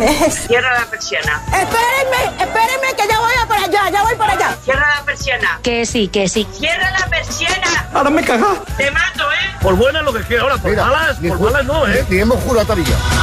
Cierra la persiana. Espérenme, que ya voy por allá. Cierra la persiana. Que sí. Cierra la persiana. Ahora me cagas. Te mato, ¿eh? Por buena lo que quiera, ahora por malas no, ¿eh? Ni hemos jurado todavía.